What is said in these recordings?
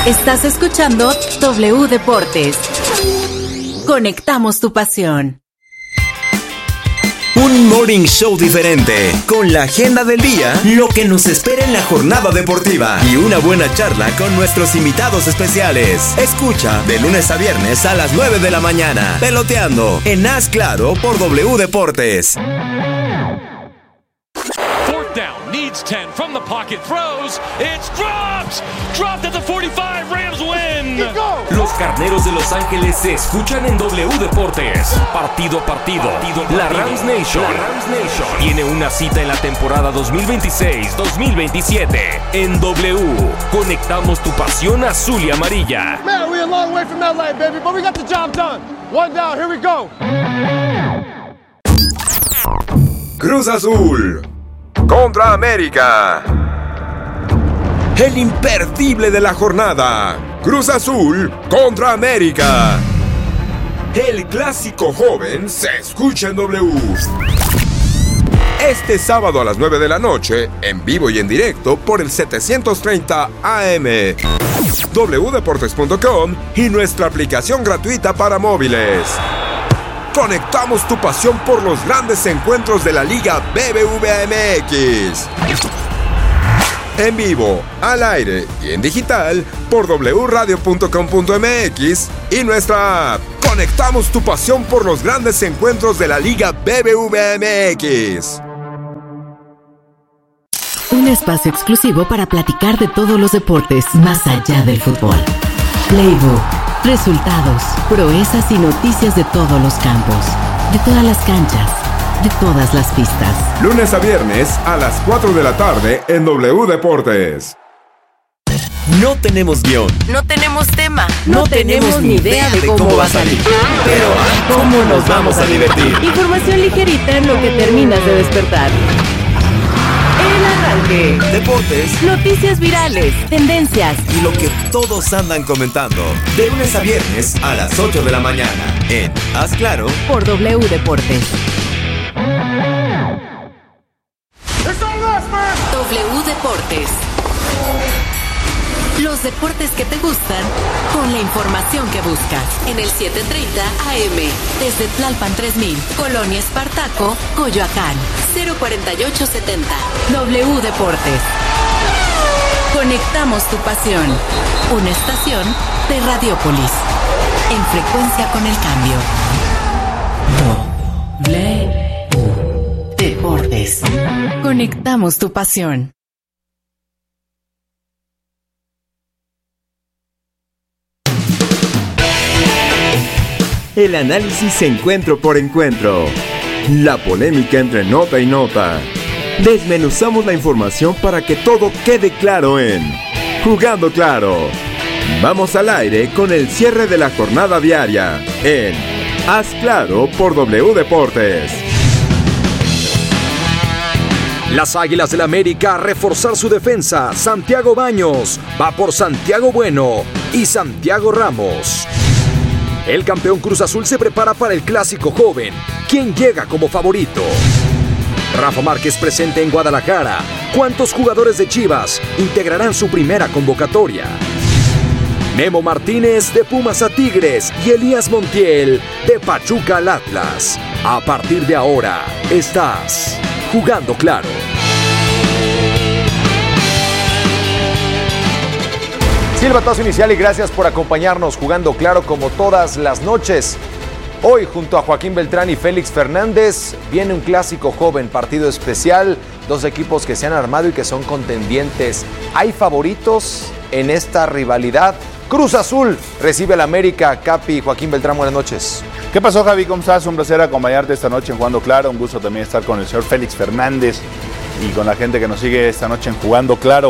Estás escuchando W Deportes. Conectamos tu pasión. Un morning show diferente, con la agenda del día, lo que nos espera en la jornada deportiva y una buena charla con nuestros invitados especiales. Escucha de lunes a viernes a las 9 de la mañana, Peloteando, en Haz Claro por W Deportes. Down, needs 10 from the pocket, throws, it's dropped at the 45, Rams win. Los Carneros de Los Ángeles se escuchan en W Deportes, partido a partido. La Rams Nation tiene una cita en la temporada 2026-2027 en W. Conectamos tu pasión azul y amarilla. Man, we're a long way from LA, baby, but we got the job done. One down, here we go. Cruz Azul contra América. El imperdible de la jornada. Cruz Azul contra América. El clásico joven se escucha en W. Este sábado a las 9 de la noche, en vivo y en directo por el 730 AM. wdeportes.com y nuestra aplicación gratuita para móviles. Conectamos tu pasión por los grandes encuentros de la Liga BBVA MX. En vivo, al aire y en digital por wradio.com.mx y nuestra app. Conectamos tu pasión por los grandes encuentros de la Liga BBVA MX. Un espacio exclusivo para platicar de todos los deportes más allá del fútbol. Playbook. Resultados, proezas y noticias de todos los campos, de todas las canchas, de todas las pistas. Lunes a viernes a las 4 de la tarde en W Deportes. No tenemos guión. No tenemos tema. No tenemos ni idea de cómo va a salir. Pero ¿cómo nos vamos a divertir? Información ligerita en lo que terminas de despertar. El arranque. Deportes. Noticias virales. Tendencias. Y lo que todos andan comentando. De lunes a viernes a las 8 de la mañana. En Haz Claro por W Deportes. W Deportes. Los deportes que te gustan con la información que buscas. En el 730 AM. Desde Tlalpan 3000. Colonia Espartaco, Coyoacán. 04870. W Deportes. Conectamos tu pasión. Una estación de Radiópolis. En frecuencia con el cambio. W Deportes. Conectamos tu pasión. El análisis encuentro por encuentro. La polémica entre nota y nota. Desmenuzamos la información para que todo quede claro en Jugando Claro. Vamos al aire con el cierre de la jornada diaria en Haz Claro por W Deportes. Las Águilas del América a reforzar su defensa. Santiago Baños va por Santiago Bueno y Santiago Ramos. El campeón Cruz Azul se prepara para el clásico joven. ¿Quién llega como favorito? Rafa Márquez presente en Guadalajara. ¿Cuántos jugadores de Chivas integrarán su primera convocatoria? Memo Martínez de Pumas a Tigres y Elías Montiel de Pachuca al Atlas. A partir de ahora, estás Jugando Claro. Silbatazo inicial y gracias por acompañarnos Jugando Claro como todas las noches. Hoy junto a Joaquín Beltrán y Félix Fernández viene un clásico joven, partido especial, dos equipos que se han armado y que son contendientes. ¿Hay favoritos en esta rivalidad? Cruz Azul recibe al América. Capi, Joaquín Beltrán, buenas noches. ¿Qué pasó, Javi? ¿Cómo estás? Un placer acompañarte esta noche en Jugando Claro. Un gusto también estar con el señor Félix Fernández y con la gente que nos sigue esta noche en Jugando Claro.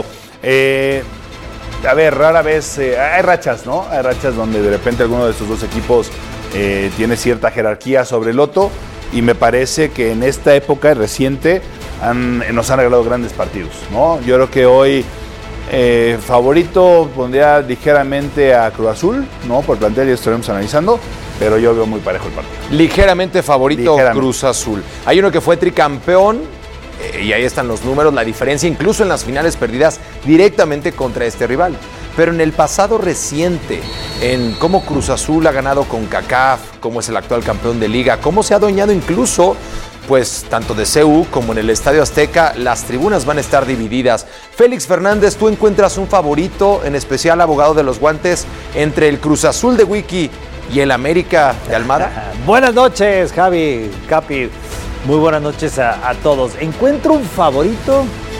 A ver, rara vez hay rachas, ¿no? Hay rachas donde de repente alguno de estos dos equipos tiene cierta jerarquía sobre el otro y me parece que en esta época reciente nos han regalado grandes partidos, ¿no? Yo creo que hoy favorito pondría ligeramente a Cruz Azul, ¿no? Por plantel ya estaremos analizando, pero yo veo muy parejo el partido. Ligeramente favorito Cruz Azul. Hay uno que fue tricampeón y ahí están los números, la diferencia incluso en las finales perdidas directamente contra este rival. pero en el pasado reciente, en cómo Cruz Azul ha ganado con CONCACAF, cómo es el actual campeón de liga, cómo se ha adueñado incluso, pues tanto de CU como en el Estadio Azteca, las tribunas van a estar divididas. Félix Fernández, ¿tú encuentras un favorito, en especial abogado de los guantes, entre el Cruz Azul de Wiki y el América de Almada? Buenas noches, Javi, Capi. Muy buenas noches a todos. ¿Encuentro un favorito?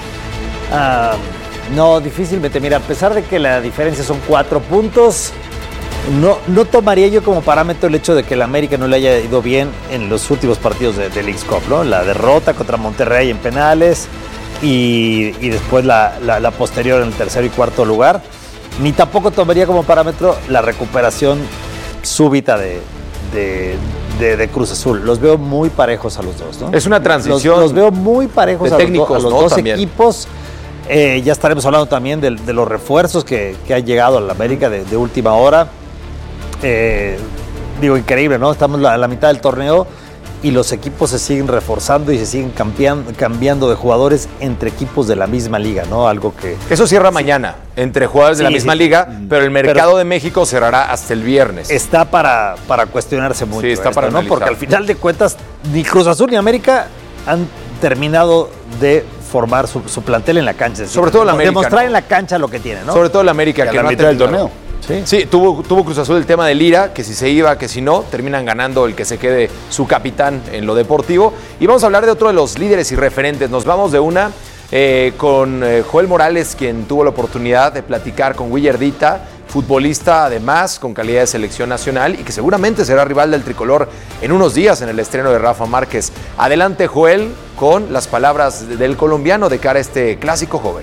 No, difícilmente. Mira, a pesar de que la diferencia son 4 puntos, no tomaría yo como parámetro el hecho de que el América no le haya ido bien en los últimos partidos de Leagues Cup, ¿no? La derrota contra Monterrey en penales y después la posterior en el tercer y cuarto lugar. Ni tampoco tomaría como parámetro la recuperación súbita de Cruz Azul. Los veo muy parejos a los dos, ¿no? Es una transición. Los veo muy parejos de técnicos, a los ¿no? dos También. equipos. Ya estaremos hablando también de los refuerzos que han llegado a la América de última hora. Digo, increíble, ¿no? Estamos a la mitad del torneo y los equipos se siguen reforzando y se siguen cambiando de jugadores entre equipos de la misma liga, ¿no? Algo que... Eso cierra mañana, entre jugadores de la misma liga, pero el mercado de México cerrará hasta el viernes. Está para cuestionarse mucho. Sí, está para ¿no? analizar. Porque al final de cuentas, ni Cruz Azul ni América han terminado de formar su plantel en la cancha. Sobre todo la América. Demostrar ¿no? en la cancha lo que tiene, ¿no? Sobre todo la América, que a la mitad del torneo. Sí, tuvo Cruz Azul el tema de Lira, que si se iba, que si no, terminan ganando el que se quede su capitán en lo deportivo. Y vamos a hablar de otro de los líderes y referentes. Nos vamos de una con Joel Morales, quien tuvo la oportunidad de platicar con Willardita, futbolista además con calidad de selección nacional y que seguramente será rival del tricolor en unos días en el estreno de Rafa Márquez. Adelante, Joel, con las palabras del colombiano de cara a este clásico joven.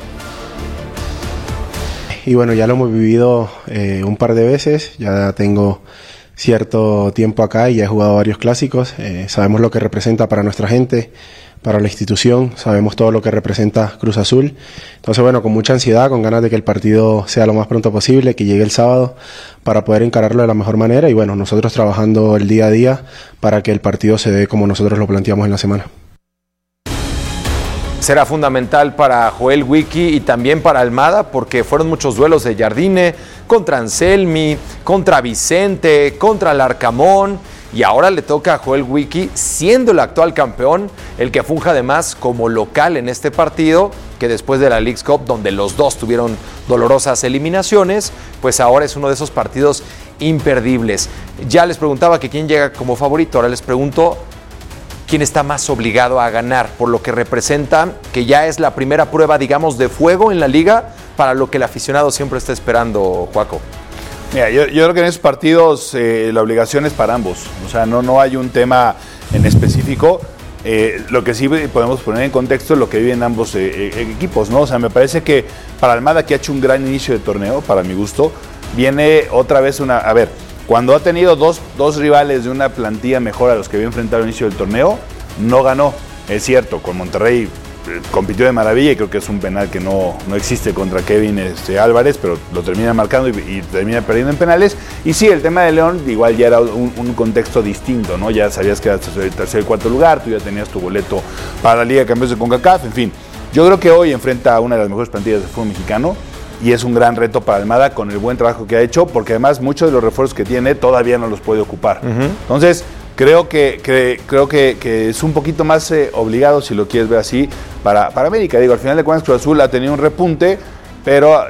Y bueno, ya lo hemos vivido un par de veces, ya tengo cierto tiempo acá y ya he jugado varios clásicos, sabemos lo que representa para nuestra gente, para la institución, sabemos todo lo que representa Cruz Azul, entonces bueno, con mucha ansiedad, con ganas de que el partido sea lo más pronto posible, que llegue el sábado para poder encararlo de la mejor manera y bueno, nosotros trabajando el día a día para que el partido se dé como nosotros lo planteamos en la semana. Será fundamental para Joel Wiki y también para Almada porque fueron muchos duelos de Jardine contra Anselmi, contra Vicente, contra Larcamón y ahora le toca a Joel Wiki, siendo el actual campeón, el que funja además como local en este partido, que después de la Leagues Cup, donde los dos tuvieron dolorosas eliminaciones, pues ahora es uno de esos partidos imperdibles. Ya les preguntaba que quién llega como favorito, ahora les pregunto quién está más obligado a ganar, por lo que representa que ya es la primera prueba, digamos, de fuego en la liga, para lo que el aficionado siempre está esperando, Juaco. Mira, yo creo que en esos partidos la obligación es para ambos, o sea, no hay un tema en específico. Lo que sí podemos poner en contexto es lo que viven ambos equipos, ¿no? O sea, me parece que para Almada, que ha hecho un gran inicio de torneo, para mi gusto, viene otra vez a ver, cuando ha tenido dos rivales de una plantilla mejor a los que había enfrentado al inicio del torneo, no ganó. Es cierto, con Monterrey compitió de maravilla y creo que es un penal que no existe contra Kevin Álvarez, pero lo termina marcando y termina perdiendo en penales. Y sí, el tema de León igual ya era un contexto distinto, ¿no? Ya sabías que era el tercer y cuarto lugar, tú ya tenías tu boleto para la Liga de Campeones de CONCACAF, en fin. Yo creo que hoy enfrenta a una de las mejores plantillas del fútbol mexicano. Y es un gran reto para Almada con el buen trabajo que ha hecho, porque además muchos de los refuerzos que tiene todavía no los puede ocupar. Entonces, creo que es un poquito más obligado, si lo quieres ver así, para América. Digo, al final de cuentas Cruz Azul ha tenido un repunte, pero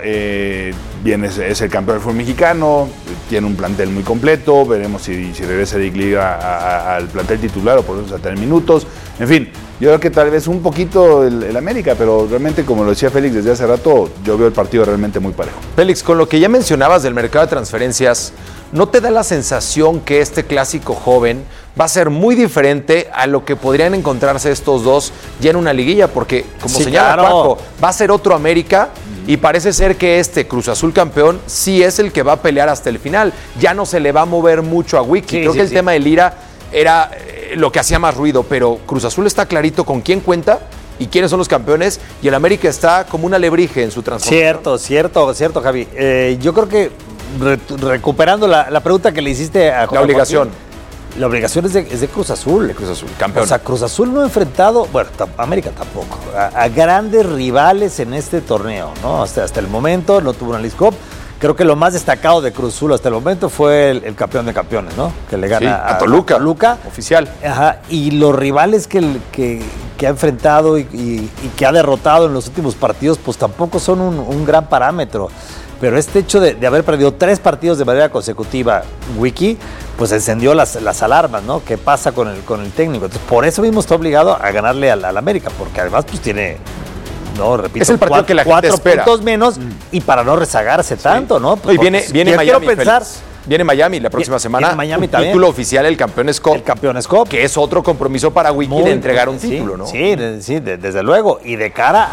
bien, es el campeón del fútbol mexicano, tiene un plantel muy completo, veremos si regresa Eric Liga al plantel titular o por eso a tener minutos. En fin, yo creo que tal vez un poquito el América, pero realmente, como lo decía Félix desde hace rato, yo veo el partido realmente muy parejo. Félix, con lo que ya mencionabas del mercado de transferencias, ¿no te da la sensación que este clásico joven va a ser muy diferente a lo que podrían encontrarse estos dos ya en una liguilla? Porque, como sí, señala claro, Paco, va a ser otro América y parece ser que este Cruz Azul campeón sí es el que va a pelear hasta el final. Ya no se le va a mover mucho a Wiki. Creo que el tema de Lira era lo que hacía más ruido, pero Cruz Azul está clarito con quién cuenta y quiénes son los campeones, y el América está como un alebrije en su transformación. Cierto, Javi. Yo creo que recuperando la pregunta que le hiciste a Juan, la obligación. La obligación es de Cruz Azul. De Cruz Azul, campeón. O sea, Cruz Azul no ha enfrentado, bueno, América tampoco, a grandes rivales en este torneo, ¿no? Hasta el momento no tuvo una Leagues Cup. Creo que lo más destacado de Cruz Azul hasta el momento fue el campeón de campeones, ¿no? Que le gana a Toluca. Oficial. Ajá. Y los rivales que ha enfrentado y que ha derrotado en los últimos partidos, pues tampoco son un gran parámetro. Pero este hecho de haber perdido 3 partidos de manera consecutiva, Wiki, pues encendió las alarmas, ¿no? ¿Qué pasa con el técnico? Entonces, por eso mismo está obligado a ganarle al América, porque además pues tiene, no, repito, es el partido que la gente espera. 4 puntos menos y para no rezagarse tanto, ¿no? Pues, y viene Miami, quiero pensar... Viene Miami la próxima semana. Viene Miami también. Título oficial, el Campeones Cup. El Campeones Cup. Que es otro compromiso para Wiki de entregar un título, ¿no? Sí, desde luego. Y de cara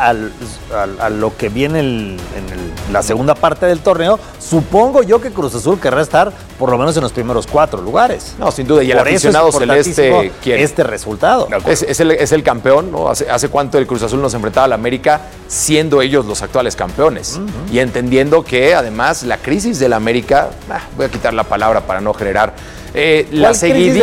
a lo que viene en la segunda parte del torneo, supongo yo que Cruz Azul querrá estar por lo menos en los primeros 4 lugares. No, sin duda. Y el aficionado celeste quiere este resultado. Es el campeón, ¿no? ¿Hace cuánto el Cruz Azul nos enfrentaba al América siendo ellos los actuales campeones? Y entendiendo que además la crisis del América, voy a quitar la palabra para no generar la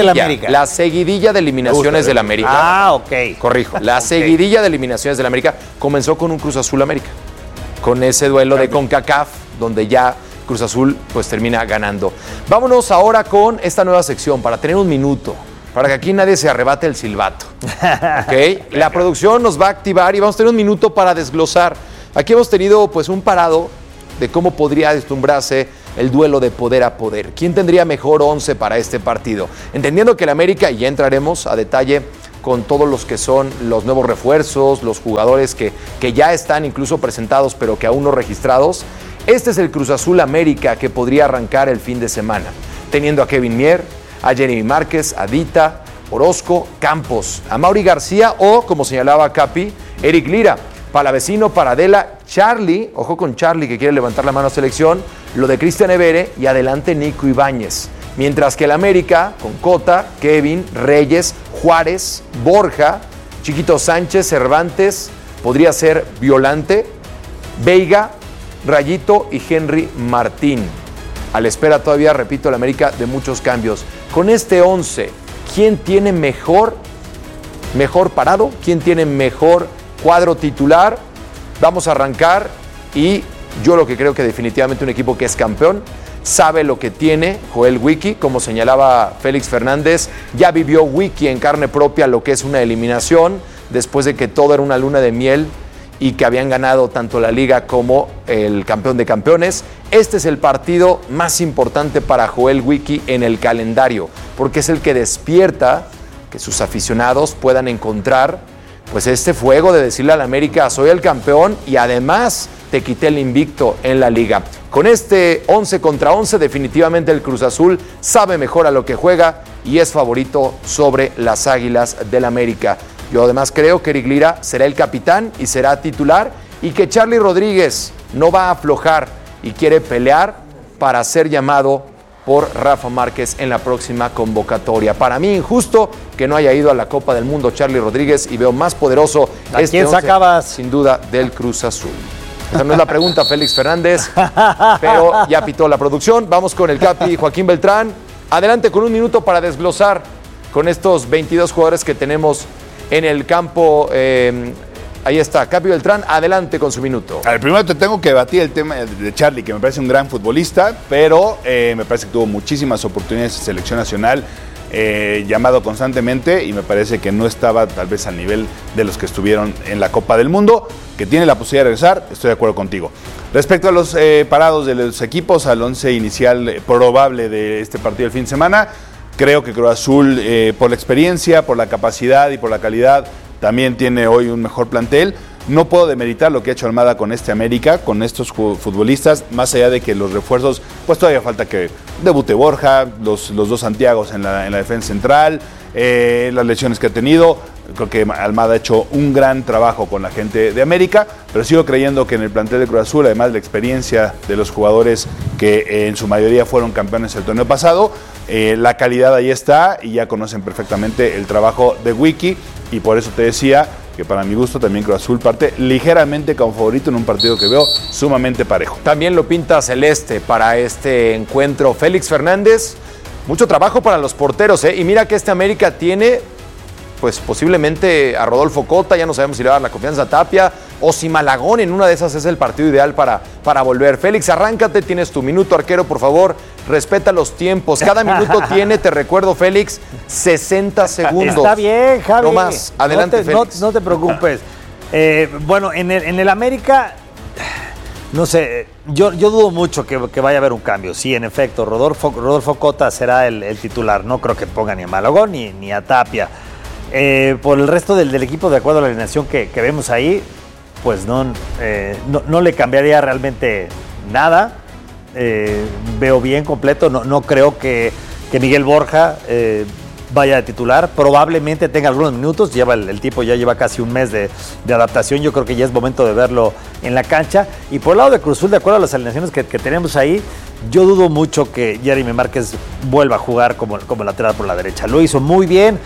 seguidilla de eliminaciones del América. Ah, ok. Corrijo. La seguidilla de eliminaciones del América comenzó con un Cruz Azul América, con ese duelo de CONCACAF, donde ya Cruz Azul pues termina ganando. Vámonos ahora con esta nueva sección para tener un minuto, para que aquí nadie se arrebate el silbato. ¿Okay? La producción nos va a activar y vamos a tener un minuto para desglosar. Aquí hemos tenido pues un parado de cómo podría deslumbrarse el duelo de poder a poder. ¿Quién tendría mejor 11 para este partido? Entendiendo que el América, y ya entraremos a detalle con todos los que son los nuevos refuerzos, los jugadores que ya están incluso presentados pero que aún no registrados, este es el Cruz Azul América que podría arrancar el fin de semana, teniendo a Kevin Mier, a Jeremy Márquez, a Dita, Orozco, Campos, a Mauri García o, como señalaba Capi, Eric Lira, Palavecino, Paradela, Charlie, ojo con Charlie que quiere levantar la mano a selección, lo de Cristian Evere y adelante Nico Ibáñez. Mientras que el América, con Cota, Kevin, Reyes, Juárez, Borja, Chiquito Sánchez, Cervantes, podría ser Violante, Veiga, Rayito y Henry Martín. A la espera todavía, repito, el América de muchos cambios. Con este 11, ¿quién tiene mejor parado? ¿Quién tiene mejor cuadro titular? Vamos a arrancar y yo lo que creo que definitivamente un equipo que es campeón sabe lo que tiene Joel Wiki, como señalaba Félix Fernández, ya vivió Wiki en carne propia lo que es una eliminación, después de que todo era una luna de miel y que habían ganado tanto la Liga como el campeón de campeones. Este es el partido más importante para Joel Wiki en el calendario, porque es el que despierta que sus aficionados puedan encontrar pues este fuego de decirle al América, soy el campeón y además te quité el invicto en la Liga. Con este 11 contra 11, definitivamente el Cruz Azul sabe mejor a lo que juega y es favorito sobre las Águilas del América. Yo además creo que Eric Lira será el capitán y será titular y que Charlie Rodríguez no va a aflojar y quiere pelear para ser llamado por Rafa Márquez en la próxima convocatoria. Para mí injusto que no haya ido a la Copa del Mundo Charlie Rodríguez y veo más poderoso este 11, sacabas? Sin duda del Cruz Azul. Esa no es la pregunta, Félix Fernández, pero ya pitó la producción. Vamos con el Capi Joaquín Beltrán. Adelante con un minuto para desglosar con estos 22 jugadores que tenemos en el campo. Ahí está, Capi Beltrán, adelante con su minuto. A ver, primero te tengo que debatir el tema de Charlie, que me parece un gran futbolista, pero me parece que tuvo muchísimas oportunidades en selección nacional, llamado constantemente, y me parece que no estaba tal vez al nivel de los que estuvieron en la Copa del Mundo, que tiene la posibilidad de regresar, estoy de acuerdo contigo. Respecto a los parados de los equipos, al 11 inicial probable de este partido del fin de semana, creo que Cruz Azul, por la experiencia, por la capacidad y por la calidad, también tiene hoy un mejor plantel. No puedo demeritar lo que ha hecho Almada con este América, con estos futbolistas, más allá de que los refuerzos, pues todavía falta que debute Borja, los dos Santiagos en la defensa central, las lesiones que ha tenido. Creo que Almada ha hecho un gran trabajo con la gente de América, pero sigo creyendo que en el plantel de Cruz Azul, además de la experiencia de los jugadores que en su mayoría fueron campeones el torneo pasado, la calidad ahí está y ya conocen perfectamente el trabajo de Wiki, y por eso te decía que para mi gusto también Cruz Azul parte ligeramente como favorito en un partido que veo sumamente parejo. También lo pinta celeste para este encuentro Félix Fernández. Mucho trabajo para los porteros, y mira que este América tiene pues posiblemente a Rodolfo Cota, ya no sabemos si le va a dar la confianza a Tapia, o si Malagón en una de esas es el partido ideal para volver. Félix, arráncate, tienes tu minuto, arquero, por favor, respeta los tiempos. Cada minuto tiene, te recuerdo, Félix, 60 segundos. Está bien, Javi. No más, adelante, Félix. No te preocupes. Bueno, en el América, no sé, yo dudo mucho que vaya a haber un cambio. Sí, en efecto, Rodolfo Cota será el titular. No creo que ponga ni a Malagón ni a Tapia. Por el resto del equipo, de acuerdo a la alineación que vemos ahí, pues no le cambiaría realmente nada. Veo bien completo. No creo que Miguel Borja vaya de titular. Probablemente tenga algunos minutos. El tipo ya lleva casi un mes de adaptación. Yo creo que ya es momento de verlo en la cancha. Y por el lado de Cruz Azul, de acuerdo a las alineaciones que tenemos ahí, yo dudo mucho que Jeremy Márquez vuelva a jugar como lateral por la derecha. Lo hizo muy bien,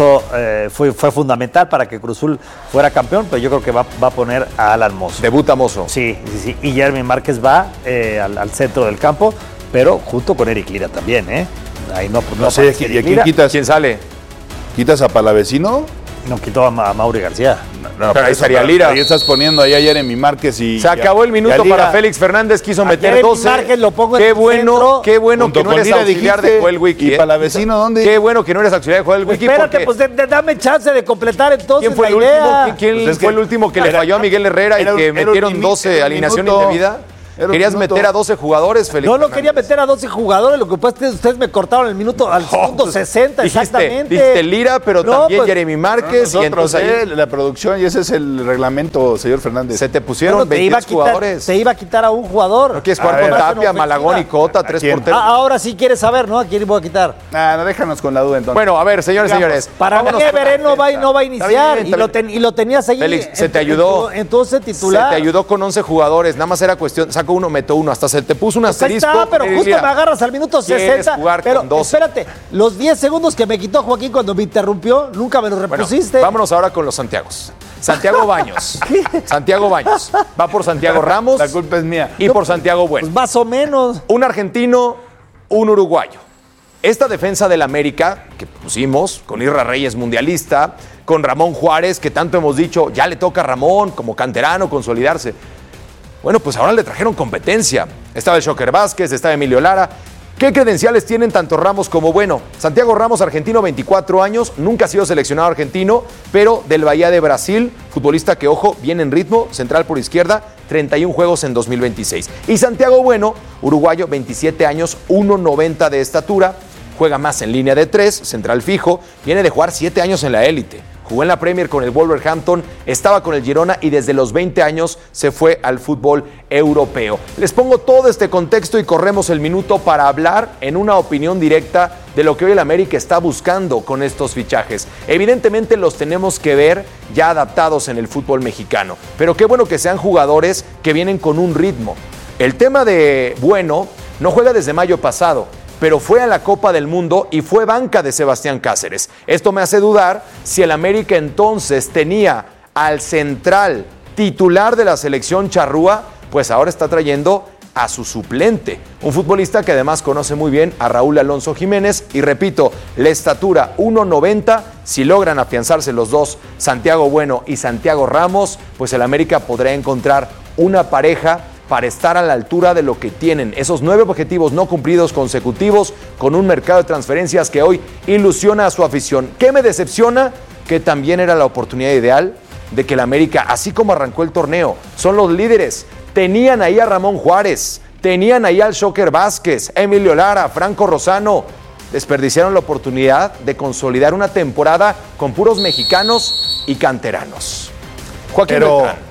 fue fundamental para que Cruz Azul fuera campeón, pero yo creo que va a poner a Alan Mozo. Debuta Mozo. Sí. Y Jeremy Márquez va al centro del campo, pero junto con Eric Lira también, ¿eh? Ahí no sé, ¿y a quién quitas? ¿Quién sale? ¿Quitas a Palavecino? No, quitó a Mauri García. No, pero ahí estaría Lira. Ahí estás poniendo ahí a Jeremy Márquez y... Se acabó el minuto para Félix Fernández, quiso meter 12. Márquez lo pongo qué bueno que no eres auxiliar de Joel Wiki. ¿Y Palavecino dónde? Qué bueno que no eres auxiliar de Joel Wiki. Espérate, pues dame chance de completar entonces ¿Quién fue la idea. ¿Quién fue el último que le falló a Miguel Herrera y que metieron 12 alineación indebida? ¿Querías meter a 12 jugadores, Félix? No quería meter a 12 jugadores, lo que pasa es que ustedes me cortaron el minuto al segundo 60, exactamente. Dijiste Lira, pero también Jeremy Márquez. Y entonces la producción, y ese es el reglamento, señor Fernández. Se te pusieron 20 jugadores. Se iba a quitar a un jugador. ¿No quieres jugar con Tapia, Malagón y Cota, 3 porteros? Ahora sí quieres saber, ¿no? ¿A quién voy a quitar? No, déjanos con la duda entonces. Bueno, a ver, señores. Para mí Everett no va a iniciar y lo tenías ahí. Félix, se te ayudó. Entonces titular. Se te ayudó con 11 jugadores. Nada más era cuestión, saco uno, meto uno. Hasta se te puso un asterisco. Ahí está, pero justo me agarras al minuto 60. Pero espérate, los 10 segundos que me quitó Joaquín cuando me interrumpió, nunca me los repusiste. Bueno, vámonos ahora con los Santiagos. Santiago Baños. Santiago Baños. Va por Santiago Ramos. La culpa es mía. Y por Santiago Bueno. Pues más o menos. Un argentino, un uruguayo. Esta defensa del América que pusimos con Irra Reyes mundialista, con Ramón Juárez, que tanto hemos dicho, ya le toca a Ramón como canterano consolidarse. Bueno, pues ahora le trajeron competencia. Estaba el Shocker Vázquez, estaba Emilio Lara. ¿Qué credenciales tienen tanto Ramos como Bueno? Santiago Ramos, argentino, 24 años, nunca ha sido seleccionado argentino, pero del Bahía de Brasil, futbolista que, ojo, viene en ritmo, central por izquierda, 31 juegos en 2026. Y Santiago Bueno, uruguayo, 27 años, 1.90 de estatura, juega más en línea de 3, central fijo, viene de jugar 7 años en la élite. Jugó en la Premier con el Wolverhampton, estaba con el Girona y desde los 20 años se fue al fútbol europeo. Les pongo todo este contexto y corremos el minuto para hablar en una opinión directa de lo que hoy el América está buscando con estos fichajes. Evidentemente los tenemos que ver ya adaptados en el fútbol mexicano, pero qué bueno que sean jugadores que vienen con un ritmo. El tema de Bueno no juega desde mayo pasado, pero fue a la Copa del Mundo y fue banca de Sebastián Cáceres. Esto me hace dudar si el América entonces tenía al central titular de la selección charrúa, pues ahora está trayendo a su suplente, un futbolista que además conoce muy bien a Raúl Alonso Jiménez y repito, la estatura 1.90, si logran afianzarse los dos, Santiago Bueno y Santiago Ramos, pues el América podrá encontrar una pareja para estar a la altura de lo que tienen, esos 9 objetivos no cumplidos consecutivos con un mercado de transferencias que hoy ilusiona a su afición. ¿Qué me decepciona? Que también era la oportunidad ideal de que el América, así como arrancó el torneo, son los líderes, tenían ahí a Ramón Juárez, tenían ahí al Shocker Vázquez, Emilio Lara, Franco Rosano, desperdiciaron la oportunidad de consolidar una temporada con puros mexicanos y canteranos. Joaquín Beltrán.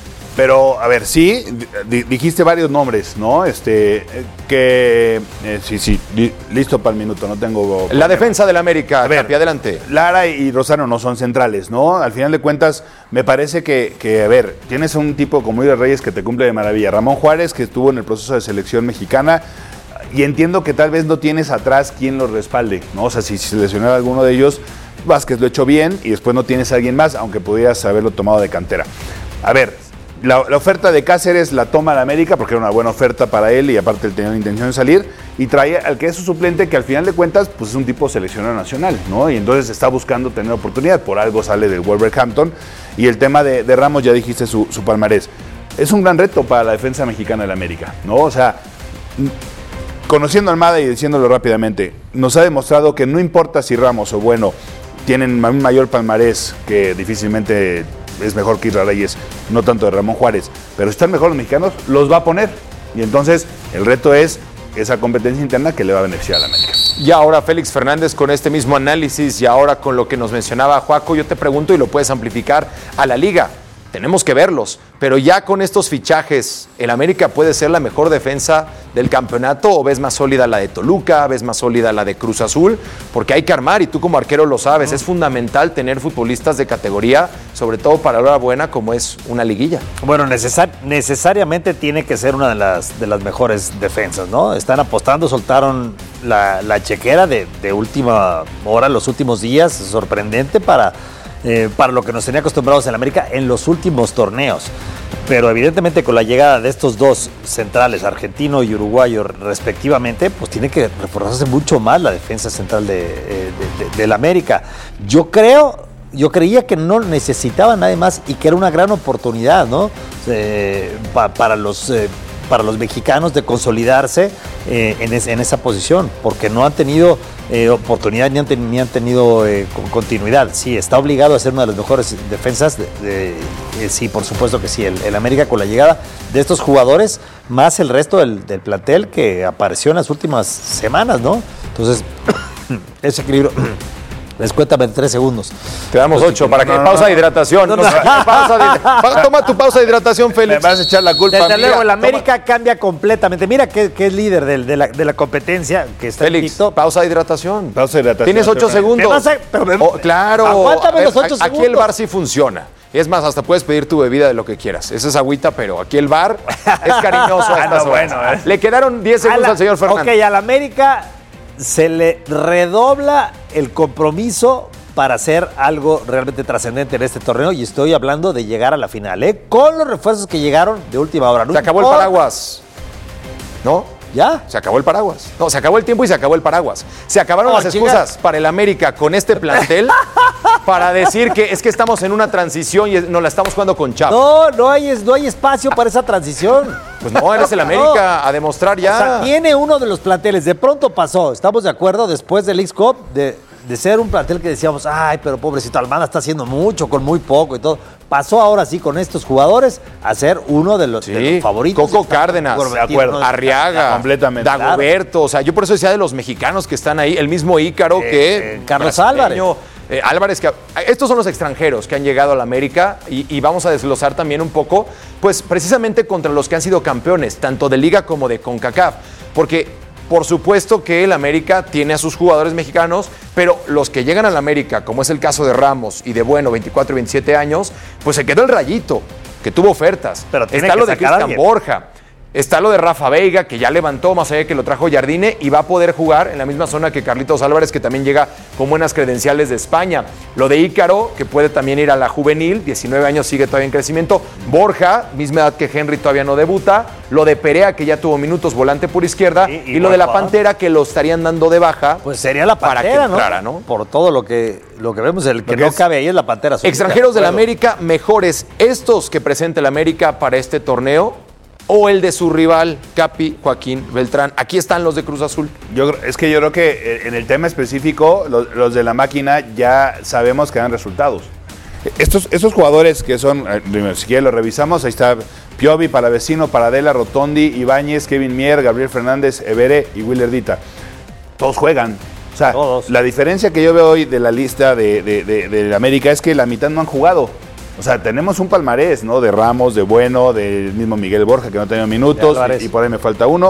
Pero, a ver, sí, dijiste varios nombres, ¿no? Sí, listo para el minuto, no tengo... La problema. Defensa del América, Tapia, adelante. Lara y Rosano no son centrales, ¿no? Al final de cuentas, me parece que a ver, tienes un tipo como Ida Reyes que te cumple de maravilla. Ramón Juárez, que estuvo en el proceso de selección mexicana, y entiendo que tal vez no tienes atrás quien los respalde, ¿no? O sea, si seleccionara alguno de ellos, Vázquez lo ha hecho bien, y después no tienes a alguien más, aunque pudieras haberlo tomado de cantera. A ver, La oferta de Cáceres la toma la América porque era una buena oferta para él y aparte él tenía la intención de salir y trae al que es su suplente que al final de cuentas pues es un tipo seleccionado nacional, ¿no? Y entonces está buscando tener oportunidad, por algo sale del Wolverhampton y el tema de Ramos ya dijiste su palmarés. Es un gran reto para la defensa mexicana de la América, ¿no? O sea, conociendo a Almada y diciéndolo rápidamente, nos ha demostrado que no importa si Ramos o Bueno tienen un mayor palmarés que difícilmente es mejor que Isra Reyes, no tanto de Ramón Juárez, pero están mejor los mexicanos, los va a poner. Y entonces el reto es esa competencia interna que le va a beneficiar a la América. Y ahora Félix Fernández con este mismo análisis y ahora con lo que nos mencionaba Joaco, yo te pregunto y lo puedes amplificar a la liga. Tenemos que verlos, pero ya con estos fichajes, ¿el América puede ser la mejor defensa del campeonato o ves más sólida la de Toluca, ves más sólida la de Cruz Azul? Porque hay que armar y tú como arquero lo sabes, es fundamental tener futbolistas de categoría, sobre todo para la hora buena como es una liguilla. Bueno, necesariamente tiene que ser una de las mejores defensas, ¿no? Están apostando, soltaron la chequera de última hora, los últimos días, sorprendente para lo que nos tenía acostumbrados en la América en los últimos torneos. Pero evidentemente con la llegada de estos dos centrales, argentino y uruguayo respectivamente, pues tiene que reforzarse mucho más la defensa central de la América. Yo creía que no necesitaba nadie más y que era una gran oportunidad, ¿no? Para los mexicanos de consolidarse en esa posición, porque no han tenido oportunidad ni han tenido continuidad. Sí, está obligado a ser una de las mejores defensas, sí, por supuesto que sí, el América con la llegada de estos jugadores, más el resto del plantel que apareció en las últimas semanas, ¿no? Entonces, ese equilibrio... Cuéntame en 3 segundos. Te damos 8 para que pausa de hidratación. Toma tu pausa de hidratación, Félix. Me vas a echar la culpa. Desde luego, el América cambia completamente. Mira que es líder de la competencia. Que está Félix, pausa de hidratación. Pausa de hidratación. Tienes 8 segundos. Claro. Aguántame los 8 segundos. Aquí el bar sí funciona. Es más, hasta puedes pedir tu bebida de lo que quieras. Esa es agüita, pero aquí el bar es cariñoso. Le quedaron 10 segundos al señor Fernández. Ok, al América se le redobla el compromiso para hacer algo realmente trascendente en este torneo y estoy hablando de llegar a la final, con los refuerzos que llegaron de última hora. Se acabó el paraguas, ¿no? ¿Ya? Se acabó el paraguas. No, se acabó el tiempo y se acabó el paraguas. Se acabaron las excusas para el América con este plantel para decir que es que estamos en una transición y nos la estamos jugando con Chavo. No hay espacio para esa transición. Pues no, eres el América a demostrar ya. O sea, tiene uno de los planteles. De pronto pasó, estamos de acuerdo, después del X-Cup, de ser un plantel que decíamos, ay, pero pobrecito Almada está haciendo mucho con muy poco y todo. Pasó ahora sí con estos jugadores a ser uno de los favoritos. Coco Cárdenas, de acuerdo. Arriaga, completamente. Dagoberto, o sea, yo por eso decía de los mexicanos que están ahí, el mismo Ícaro que Carlos Álvarez. Álvarez, que estos son los extranjeros que han llegado a la América y vamos a desglosar también un poco, pues precisamente contra los que han sido campeones, tanto de Liga como de CONCACAF, porque por supuesto que el América tiene a sus jugadores mexicanos, pero los que llegan a la América, como es el caso de Ramos y de Bueno, 24 y 27 años, pues se quedó el Rayito, que tuvo ofertas. Pero está lo de Cristian Borja. Está lo de Rafa Veiga, que ya levantó, más allá de que lo trajo Jardine, y va a poder jugar en la misma zona que Carlitos Álvarez, que también llega con buenas credenciales de España. Lo de Ícaro, que puede también ir a la juvenil, 19 años, sigue todavía en crecimiento. Borja, misma edad que Henry, todavía no debuta. Lo de Perea, que ya tuvo minutos, volante por izquierda. Y lo de la Pantera, que lo estarían dando de baja. Pues sería la Pantera, para que entrara, ¿no? Por todo lo que vemos, el que no cabe ahí es la Pantera. Extranjeros de la América, mejores estos que presenta el América para este torneo, o el de su rival, Capi Joaquín Beltrán. Aquí están los de Cruz Azul. Yo creo que en el tema específico, los de la máquina ya sabemos que dan resultados. Estos jugadores que son, si quieres lo revisamos, ahí está Piovi, Palavecino, Paradela, Rotondi, Ibáñez, Kevin Mier, Gabriel Fernández, Evere y Willer Dita. Todos juegan. O sea, la diferencia que yo veo hoy de la lista de América es que la mitad no han jugado. O sea, tenemos un palmarés, ¿no? De Ramos, de Bueno, del mismo Miguel Borja, que no ha tenido minutos, y por ahí me falta uno,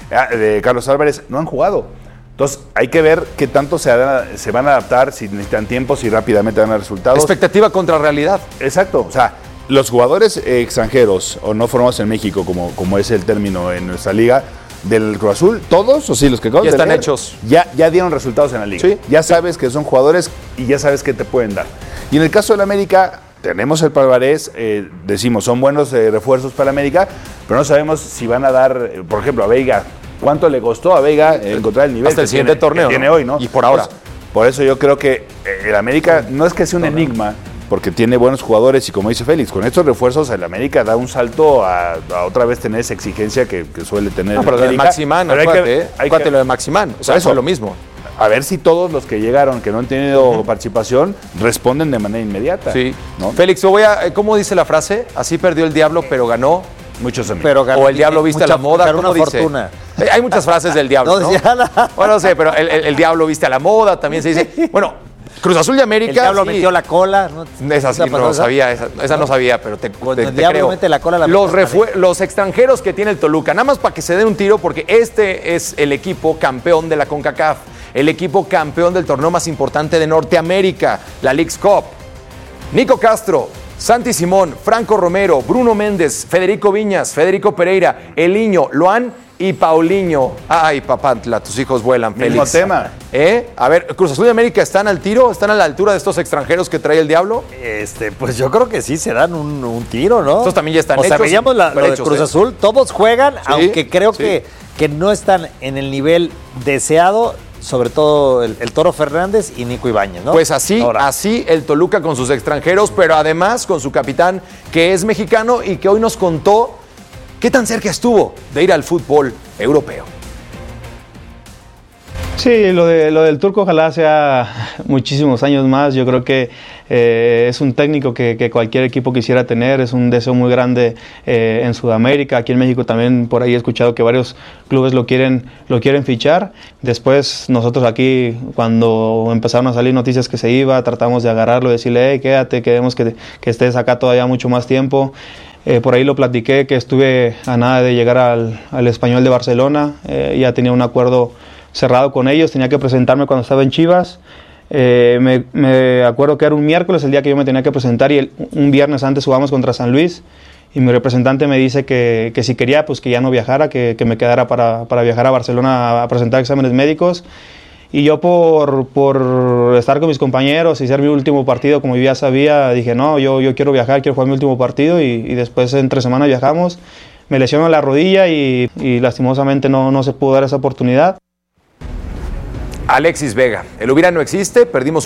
de Carlos Álvarez, no han jugado. Entonces, hay que ver qué tanto se van a adaptar, si necesitan tiempo, si rápidamente dan resultados. Expectativa contra realidad. Exacto, o sea, los jugadores extranjeros o no formados en México, como es el término en nuestra liga, del Cruz Azul, todos, o sí, los que ya están hechos. Ya dieron resultados en la liga. ¿Sí? Ya sabes que son jugadores y ya sabes que te pueden dar. Y en el caso del América, tenemos el palmarés, decimos, son buenos refuerzos para América, pero no sabemos si van a dar, por ejemplo, a Veiga. ¿Cuánto le costó a Veiga encontrar el nivel hasta el siguiente torneo que tiene hoy, ¿no? Y por ahora. Por eso yo creo que el América no es que sea un enigma, porque tiene buenos jugadores y como dice Félix, con estos refuerzos el América da un salto a otra vez tener esa exigencia que suele tener. No, pero lo de Maximán, acuérdate lo de Maximán, o sea, eso es lo mismo. A ver si todos los que llegaron, que no han tenido participación, responden de manera inmediata. Sí. ¿no? Félix, ¿cómo dice la frase? Así perdió el diablo, pero ganó muchos amigos. O el diablo viste a la moda, ¿cómo dice? Fortuna. Hay muchas frases del diablo, ¿no? Bueno, no sé, pero el diablo viste a la moda, también se dice. Bueno, Cruz Azul de América. El diablo metió la cola. ¿No? Esa sí, no sabía, esa no sabía, pero te el diablo creo. mete la cola. Los extranjeros que tiene el Toluca, nada más para que se dé un tiro, porque este es el equipo campeón de la CONCACAF, el equipo campeón del torneo más importante de Norteamérica, la Leagues Cup. Nico Castro, Santi Simón, Franco Romero, Bruno Méndez, Federico Viñas, Federico Pereira, Eliño, Luan y Paulinho. Ay, Papantla, tus hijos vuelan, Félix. Mismo tema. A ver, ¿Cruz Azul de América están al tiro? ¿Están a la altura de estos extranjeros que trae el diablo? Pues yo creo que sí, se dan un tiro, ¿no? Estos también ya están hechos. O sea, veíamos lo de Cruz Azul, todos juegan, sí, aunque creo que no están en el nivel deseado, sobre todo el Toro Fernández y Nico Ibáñez, ¿no? Pues así el Toluca con sus extranjeros, pero además con su capitán, que es mexicano y que hoy nos contó qué tan cerca estuvo de ir al fútbol europeo. Sí, lo del turco ojalá sea muchísimos años más. Yo creo que es un técnico que cualquier equipo quisiera tener, es un deseo muy grande en Sudamérica. Aquí en México también por ahí he escuchado que varios clubes lo quieren fichar. Después nosotros aquí, cuando empezaron a salir noticias que se iba, tratamos de agarrarlo, decirle, hey, quédate, queremos que estés acá todavía mucho más tiempo. Por ahí lo platiqué, que estuve a nada de llegar al Español de Barcelona, ya tenía un acuerdo cerrado con ellos, tenía que presentarme cuando estaba en Chivas. Me acuerdo que era un miércoles el día que yo me tenía que presentar y un viernes antes jugamos contra San Luis y mi representante me dice que si quería, pues que ya no viajara, que me quedara para viajar a Barcelona a presentar exámenes médicos. Y yo por estar con mis compañeros y ser mi último partido, como yo ya sabía, dije, no, yo quiero viajar, quiero jugar mi último partido y después entre semana viajamos. Me lesionó la rodilla y lastimosamente no se pudo dar esa oportunidad. Alexis Vega, el hubiera no existe, perdimos